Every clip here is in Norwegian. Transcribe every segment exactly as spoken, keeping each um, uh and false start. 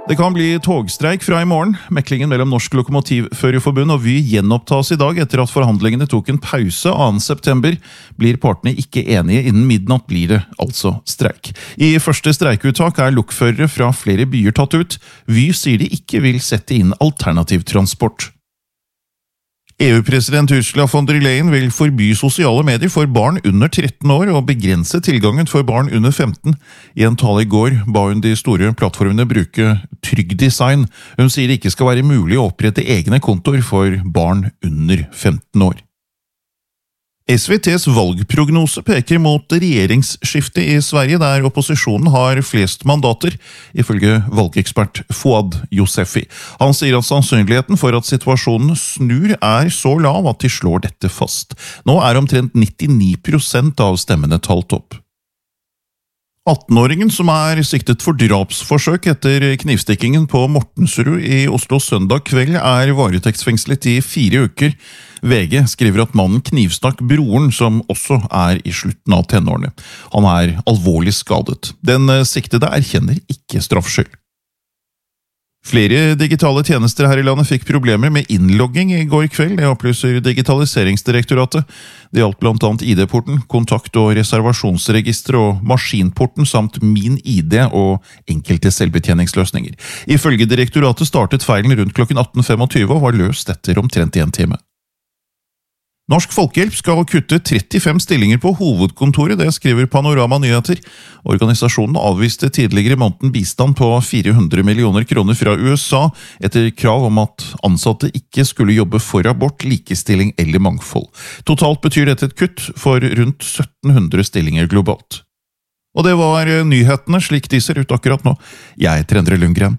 Det kan bli togstreik fra i morgen. Meklingen mellom Norsk Lokomotivførerforbund og Vy gjenopptas i dag etter at forhandlingene tok en pause annen september. Blir partene ikke enige innen midnatt, blir det altså streik. I første streikuttak er lokførere fra flere byer tatt ut. Vy sier de ikke vil sette inn alternativ transport. E U-president Ursula von der Leyen vil forby sosiale medier for barn under tretten år og begrense tilgangen for barn under femten. I en tale i går ba hun de store plattformene bruke trygg design. Hun sier det ikke skal være mulig å opprette egne kontoer for barn under femten år. S V T's valgprognose peker mot regjeringsskifte i Sverige, der opposisjonen har flest mandater, ifølge valgekspert Fuad Josefi. Han sier at sannsynligheten for at situasjonen snur er så lav at de slår dette fast. Nå er omtrent nittini prosent av stemmene talt opp. attenåringen som er siktet for drapsforsøk etter knivstikkingen på Mortensrud i Oslo søndag kveld er varetektsfengslet i fire uker. V G skriver at mannen knivstakk broren, som også er i slutten av tenårene. Han er alvorlig skadet. Den siktede erkjenner ikke straffskyld. Flere digitale tjenester her i landet fikk problemer med innlogging i går kveld, det opplyser Digitaliseringsdirektoratet. Det gjaldt blant annet I D-porten, kontakt- og reservasjonsregister og maskinporten samt Min I D og enkelte selvbetjeningsløsninger. Ifølge direktoratet startet feilen rundt klokken atten tjuefem og var løst etter omtrent en time. Norsk Folkehjelp skal kutte trettifem stillinger på hovedkontoret, det skriver Panorama Nyheter. Organisasjonen avviste tidligere i måneden bistand på fire hundre millioner kroner fra U S A etter krav om at ansatte ikke skulle jobbe for abort, likestilling eller mangfold. Totalt betyr dette et kutt for rundt sytten hundre stillinger globalt. Og det var nyhetene slik de ser ut akkurat nå. Jeg heter Endre Lundgren.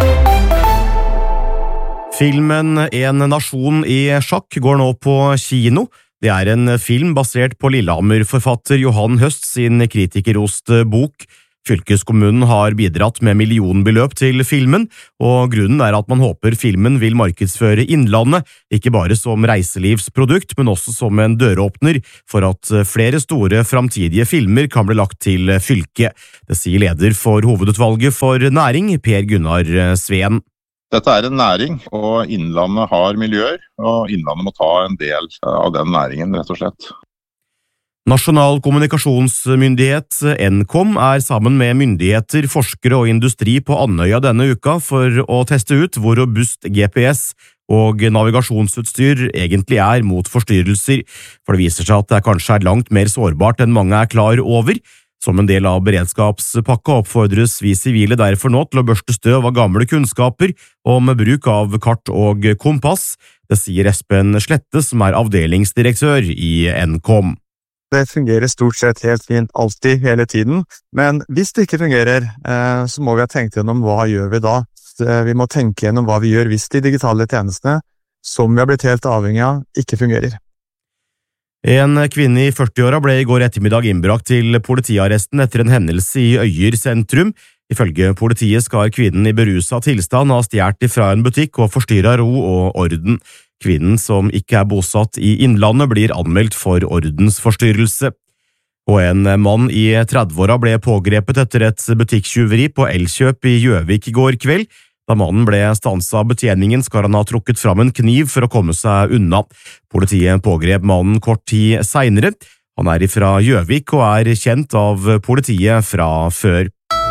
Filmen En nasjon i sjakk går nå på kino. Det er en film basert på Lillehammer-forfatter Johan Høst sin kritikerroste bok. Fylkeskommunen har bidratt med millionbeløp til filmen, og grunnen er at man håper filmen vil markedsføre Innlandet, ikke bare som reiselivsprodukt, men også som en døråpner for at flere store framtidige filmer kan bli lagt til fylket. Det sier leder for hovedutvalget for næring, Per Gunnar Sveen. Dette er en næring, og Innlandet har miljøer, og Innlandet må ta en del av den næringen, rett og slett. Nasjonal kommunikasjonsmyndighet, Nkom, er sammen med myndigheter, forskere og industri på Andøya denne uka for å teste ut hvor robust G P S og navigasjonsutstyr egentlig er mot forstyrrelser, for det viser seg at det kanskje er langt mer sårbart enn mange er klar over. Som en del av beredskapspakka oppfordres vi sivile derfor nå til å børste støv av gamle kunnskaper om bruk av kart og kompass. Det sier Espen Slette, som er avdelingsdirektør i Nkom. Det fungerer stort sett helt fint, alltid, hele tiden. Men hvis det ikke fungerer, så må vi ha tenkt gjennom hva gjør vi da. Vi må tenke gjennom hva vi gjør hvis de digitale tjenestene, som vi har blitt helt avhengig av, ikke fungerer. En kvinne i førtiåra ble i går ettermiddag innbrakt til politiarresten etter en hendelse i Øyer sentrum. Ifølge politiet skal kvinnen i beruset tilstand ha stjålet fra en butikk og forstyrret ro og orden. Kvinnen, som ikke er bosatt i Innlandet, blir anmeldt for ordensforstyrrelse. Og en mann i trettiåra ble pågrepet etter et butikktyveri på Elkjøp i Gjøvik i går kveld. Da mannen ble stanset av betjeningen, skal han ha trukket fram en kniv for å komme seg unna. Politiet pågrep mannen kort tid senere. Han er fra Gjøvik og er kjent av politiet fra før.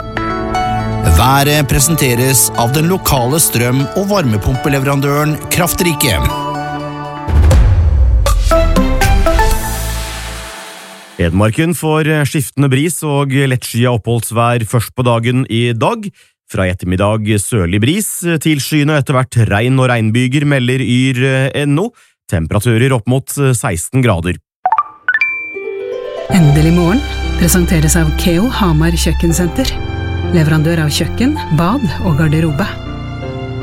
Været presenteres av den lokale strøm- og varmepumpeleverandøren Kraftrike. Hedmarken får skiftende bris og lettskyet oppholdsvær først på dagen i dag. Fra ettermiddag sørlig bris, til skyene etter hvert regn og regnbyger, melder yr punkt no. Temperaturer opp mot seksten grader. Endelig morgen presenteres av Keo Hamar Kjøkkensenter. Leverandør av kjøkken, bad og garderobe.